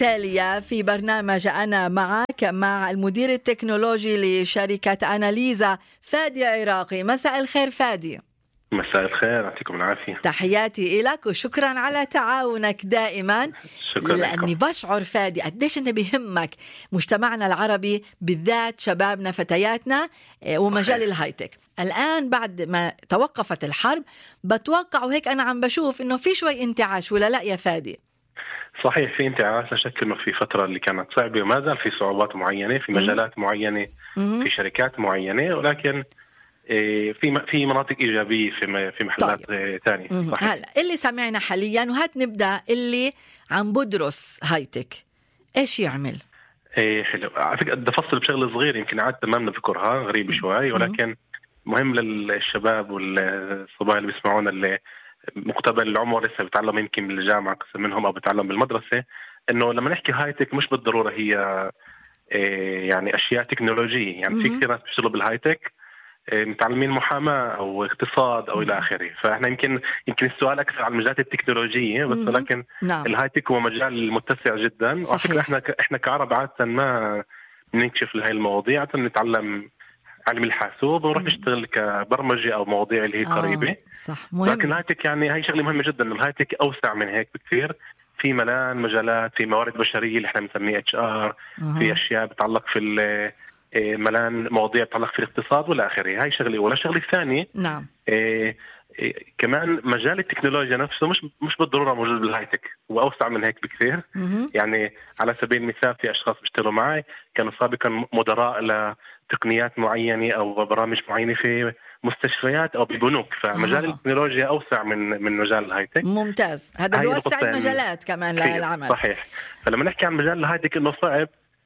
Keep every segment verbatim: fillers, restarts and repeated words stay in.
تالية في برنامج أنا معك مع المدير التكنولوجي لشركة أناليزا فادي عراقي. مساء الخير فادي. مساء الخير، يعطيكم العافية. تحياتي إلك وشكرا على تعاونك دائما. شكرا لأني لكم. بشعر فادي قديش أنت بيهمك مجتمعنا العربي، بالذات شبابنا فتياتنا ومجال صحيح. الهايتك. الآن بعد ما توقفت الحرب بتوقع وهيك أنا عم بشوف إنه في شوي انتعاش، ولا لا يا فادي؟ صحيح، في انتعاش، لا شك انه في فترة اللي كانت صعبة وما زال في صعوبات معينة في مجالات معينة، مم. في شركات معينة، ولكن إيه، في في مناطق إيجابية في في محلات طيب. ثانية. صحيح. هلا اللي سمعنا حاليا، وهات نبدأ اللي عم بدرس هايتك ايش يعمل؟ إيه حلو، على فكرة بدي أفصل بشغله صغير يمكن عادة ما بنذكرها، غريبة شوي، ولكن مهم للشباب والصبايا اللي بيسمعونا اللي مقتبل العمر لسه بيتعلم يمكن بالجامعة قسم منهم أو بيتعلم بالمدرسة، إنه لما نحكي هايتك مش بالضرورة هي إيه يعني أشياء تكنولوجية. يعني في كثير ناس بيشتغلوا بالهايتك متعلمين محاماة أو اقتصاد أو إلى آخره، فإحنا يمكن يمكن السؤال أكثر عن المجالات التكنولوجية بس، ولكن نعم. الهايتك هو مجال متسع جدا. وعلى فكرة إحنا إحنا كعرب عادة ما بنكشف لهي المواضيع، عادة بنتعلم علم الحاسوب ونروح نشتغل كبرمجة أو مواضيع اللي هي قريبة. آه صح، مهم. لكن الهايتك يعني هاي شغلة مهمة جدا، الهايتك أوسع من هيك بكثير، في ملان مجالات، في موارد بشرية اللي إحنا بنسميه اتش ار، في أشياء بتعلق في ملان مواضيع تتعلق في الاقتصاد ولا آخره. هاي شغلة. ولا شغلة ثانية نعم. إيه إيه كمان مجال التكنولوجيا نفسه مش مش بالضرورة موجود بالهايتك، هو أوسع من هيك بكثير. يعني على سبيل المثال في أشخاص بيشتغلوا معي كانوا سابقا مدراء لتقنيات معينة أو برامج معينة في مستشفيات أو ببنوك، فمجال آه. التكنولوجيا أوسع من من مجال الهايتك. ممتاز، هذا بيوسع المجالات كمان للعمل. صحيح. فلما نحكي عن مجال الهايتك إنه صعب،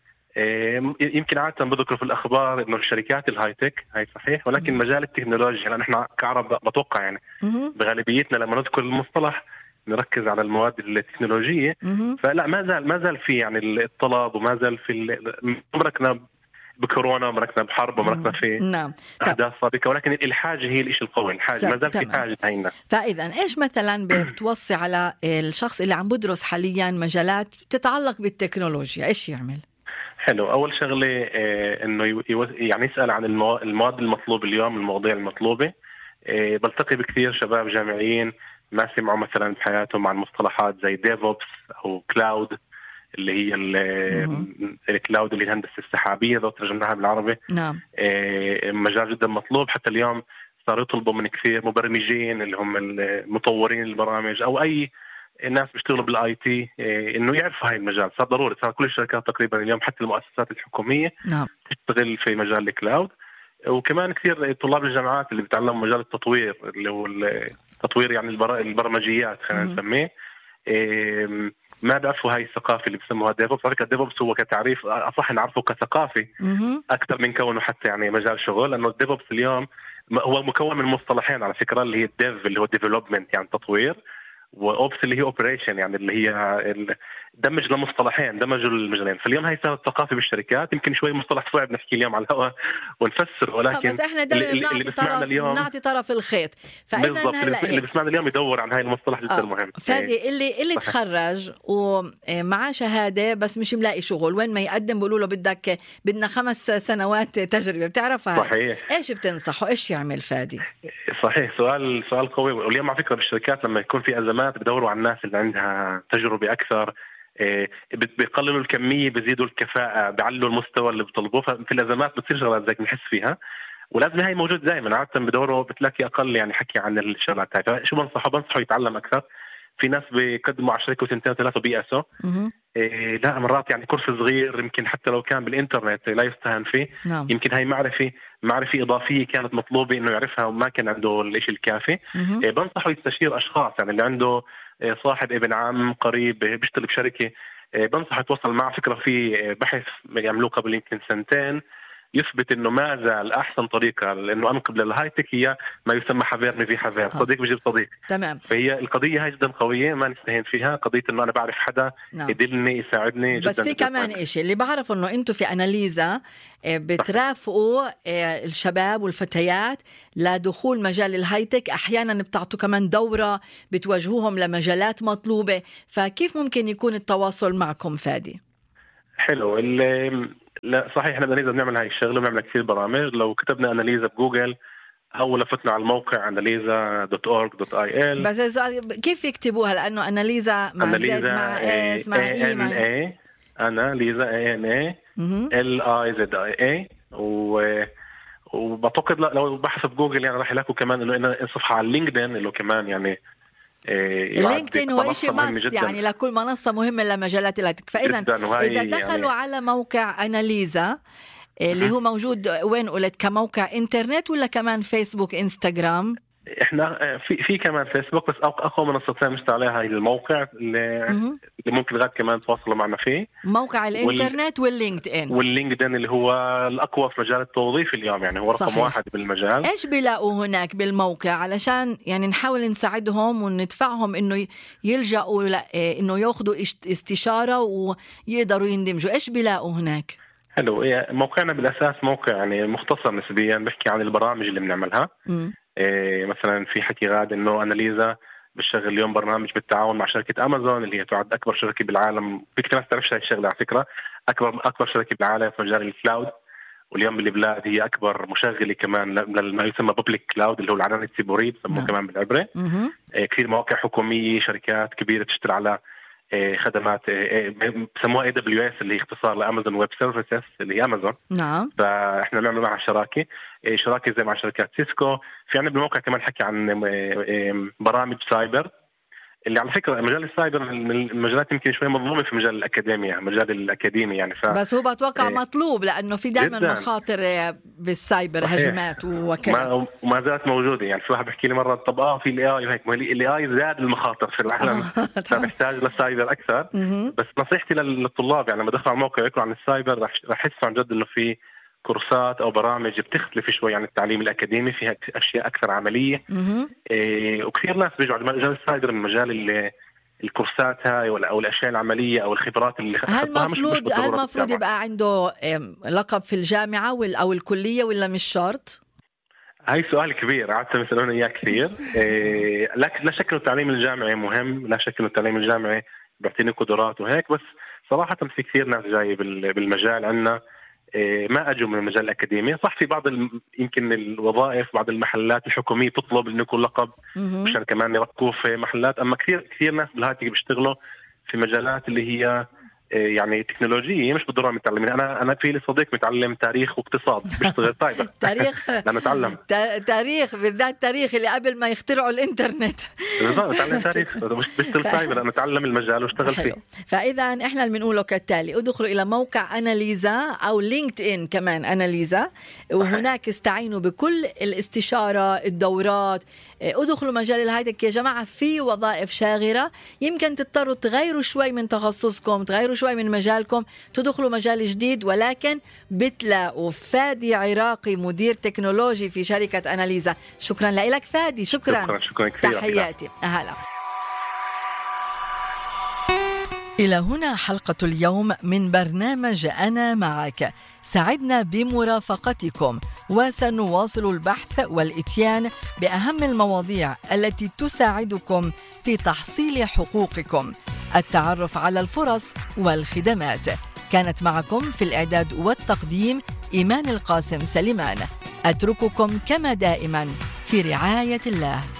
يمكن عادة بذكر في الأخبار إنه الشركات الهايتك هاي صحيح، ولكن مم. مجال التكنولوجيا لأن إحنا كعرب بتوقع يعني مم. بغالبيتنا لما نذكر المصطلح نركز على المواد التكنولوجية، مم. فلا ما زال ما زال في يعني الطلب، وما زال في مركنا بكورونا ومركنا بحرب ومركنا في نعم. أحداث سابقة، ولكن الحاجة هي الإشي القوي، الحاجة ما زال في حاجة هينا. فإذا إيش مثلا بتوصي على الشخص اللي عم بدرس حاليا مجالات تتعلق بالتكنولوجيا إيش يعمل؟ حلو. أول شغلة إيه إنه يعني يسأل عن المواد المطلوبة اليوم، المواضيع المطلوبة. إيه بلتقي بكثير شباب جامعيين ما سمعوا مثلا بحياتهم عن مصطلحات زي ديفوبس أو كلاود، اللي هي الكلاود اللي هي الهندسة السحابية لو ترجمناها بالعربي. نعم. إيه مجال جدا مطلوب، حتى اليوم صاروا يطلبوا من كثير مبرمجين اللي هم المطورين البرامج أو أي الناس بيشتغلوا بالاي تي انه يعرفوا هاي المجال، صار ضروري، صار كل الشركات تقريبا اليوم حتى المؤسسات الحكوميه نعم. تشتغل في مجال الكلاود. وكمان كثير طلاب الجامعات اللي بيتعلموا مجال التطوير اللي هو التطوير يعني البرمجيات خلينا نسميه، ما بيعرفوا هاي الثقافه اللي بسموها ديفوبس. على فكره ديفوبس هو كتعريف اصح نعرفه كثقافه اكثر من كونه حتى يعني مجال شغل، لانه الديفوبس اليوم هو مكون من مصطلحين على فكره، اللي هي الديف اللي هو ديفلوبمنت يعني تطوير، واوبس اللي هي اوبريشن يعني اللي هي دمج لمصطلحين، دمجوا المجالين. فاليوم هي صارت ثقافه بالشركات، يمكن شوي مصطلح صعب نحكي اليوم على الهواء ونفسر، ولكن بس احنا دائما اللي, اللي بسمعنا اليوم نعطي طرف الخيط. فاذا هلا اللي بسمعنا اليوم يدور عن هاي المصطلح جدا آه. مهم. فادي اللي اللي صحيح. تخرج ومعاه شهاده بس مش ملاقي شغل، وين ما يقدم بيقولوا له بدك بدنا خمس سنوات تجربه، بتعرف هاي صحيح. ايش بتنصحه ايش يعمل فادي؟ صحيح، سؤال سؤال قوي. واليوم على فكره بالشركات لما يكون في ازمات بدوروا على الناس اللي عندها تجربه اكثر، بيقللوا الكميه بيزيدوا الكفاءه، بيعلوا المستوى اللي بيطلبوه. في الازمات بتصير شغلات زي بنحس فيها، ولازم هاي موجود دائما. عاده بدوروا بتلاقي اقل يعني حكي عن الشغلات هاي. شو بنصحه؟ بنصحه يتعلم اكثر. في ناس بيقدموا على شركه وسنتين ثلاثه بيأسوا. إيه لا مرات يعني كورس صغير يمكن حتى لو كان بالإنترنت لا يستهان فيه. نعم. يمكن هاي معرفة معرفة إضافية كانت مطلوبة إنه يعرفها وما كان عنده الإشي الكافي. إيه بنصحه يستشير أشخاص يعني اللي عنده إيه صاحب ابن عم قريب بيشتغل بشركة، إيه بنصحه يتواصل معه. فكرة في بحث يعملوه قبل يمكن سنتين يثبت انه ما زال احسن طريقه لانه انقل للهاي تك هي ما يسمى حذر ما في حذر، صديق بيجيب صديق. تمام. فهي القضيه هاي جدا قويه، ما نستهين فيها، قضيه انه انا بعرف حدا نعم. يدلني يساعدني. بس في كمان إشي اللي بعرف انه انتم في أناليزا بترافقوا الشباب والفتيات لدخول مجال الهاي تك، احيانا بتعطوا كمان دوره بتوجهوهم لمجالات مطلوبه، فكيف ممكن يكون التواصل معكم فادي؟ حلو. لا صحيح، احنا بأناليزا بنعمل هاي الشغله وبنعمل كثير برامج. لو كتبنا أناليزا بجوجل او لفتنا على الموقع أناليزا دوت أورج دوت آي إل. بس السؤال كيف يكتبوها؟ لانه أناليزا مع زد مع اس مع اي مع اي أناليزا اي ان اي ال اي زد اي اي. وبعتقد لو بحث بجوجل يعني راح يلاقوا كمان انه إن صفحه على لينكدين اللي كمان يعني لينكدين هو شيء ماست يعني لكل منصة مهمة لمجالات الهاتف. فإذا إذا دخلوا يعني على موقع أناليزا اللي هو موجود وين قلت كموقع إنترنت ولا كمان فيسبوك إنستغرام؟ إحنا في في كمان فيسبوك، بس أقوى منصتين مشت عليها هي الموقع اللي, اللي ممكن غاد كمان تواصلوا معنا فيه، موقع الإنترنت وال... واللينكد إن. واللينكد إن اللي هو الأقوى في مجال التوظيف اليوم، يعني هو رقم صحيح. واحد بالمجال. إيش بيلاقوا هناك بالموقع علشان يعني نحاول نساعدهم وندفعهم إنه يلجأوا ل... إنه يأخذوا استشارة ويقدروا يندمجوا؟ إيش بيلاقوا هناك؟ حلو. موقعنا بالأساس موقع يعني مختصر نسبيا، بحكي عن البرامج اللي بنعملها. م. إيه مثلا في حكي غاد انه أناليزا بتشغل اليوم برنامج بالتعاون مع شركه امازون اللي هي تعد اكبر شركه بالعالم. في كثير ناس تعرفش هاي الشغله على فكره، اكبر اكبر شركه بالعالم في مجال الكلاود، واليوم بالبلاد هي اكبر مشغله كمان لما يسمى بابليك كلاود اللي هو العنان السيبوري بسموه كمان بالعبره. إيه كثير مواقع حكوميه، شركات كبيره تشتغل على إيه خدمات إيه بسموها اي دبليو اس اللي هي اختصار لامازون ويب سيرفيسز اللي هي امازون. نعم. فاحنا بنعمل معها شراكه إيه شراكه زي مع شركات سيسكو. في عندنا بالموقع كمان حكي عن إيه برامج سايبر، اللي على فكره مجال السايبر من المجالات يمكن شوي مظلومه في مجال الاكاديميه، مجال الاكاديمي يعني. ف... بس هو بتوقع إيه مطلوب لانه في دائما مخاطر بالسايبر، هجمات وكذا، وما زالت موجوده. يعني في واحد بيحكي لي مره طب اه في الاي اي وهيك، الاي اي زاد المخاطر في العالم فبحتاج للسايبر اكثر. بس نصيحتي للطلاب يعني لما دخلوا على الموقع يقروا عن السايبر راح راح يحسوا عن جد انه في كورسات او برامج بتختلف شوي عن التعليم الاكاديمي، فيها اشياء اكثر عمليه. إيه وكثير ناس بيجوا على مجال السايبر من مجال اللي الكورسات هاي او الاشياء العمليه او الخبرات اللي هل المفروض هل المفروض يبقى عنده لقب في الجامعه او الكليه ولا مش شرط؟ هاي سؤال كبير عادة بيسألونا اياه كثير. إيه لا شك انه التعليم الجامعي مهم، لا شك انه التعليم الجامعي بيعطيني قدرات وهيك، بس صراحه في كثير ناس جاي بالمجال عندنا ما اجوا من المجال الاكاديمي. صح في بعض ال... يمكن الوظائف بعض المحلات الحكوميه تطلب انه يكون لقب مشان كمان يرقوه في محلات، اما كثير كثير ناس بالهاتف بيشتغلوا في مجالات اللي هي يعني تكنولوجيه مش بالضروره متعلمين. انا انا في لي صديق متعلم تاريخ واقتصاد بيشتغل سايبر تاريخ لانه اتعلم تاريخ بالذات تاريخ اللي قبل ما يخترعوا الانترنت بالضبط، اتعلم تاريخ مش بيشتغل سايبر، انا اتعلم المجال واشتغل فيه. فاذا احنا اللي بنقوله كالتالي: ادخلوا الى موقع أناليزا او لينكد ان كمان أناليزا، وهناك استعينوا بكل الاستشاره الدورات. ادخلوا مجال الهايتك يا جماعه، في وظائف شاغره، يمكن تضطروا تغيروا شوي من تخصصكم، تغيروا شوي من مجالكم، تدخلوا مجال جديد، ولكن بتلاقوا فادي عراقي مدير تكنولوجي في شركة أناليزا. شكرا لك فادي. شكرا شكرا, شكرا كثير. تحياتي. أهلا. إلى هنا حلقة اليوم من برنامج أنا معك. سعدنا بمرافقتكم، وسنواصل البحث والإتيان بأهم المواضيع التي تساعدكم في تحصيل حقوقكم، التعرف على الفرص والخدمات. كانت معكم في الإعداد والتقديم إيمان القاسم سليمان. أترككم كما دائما في رعاية الله.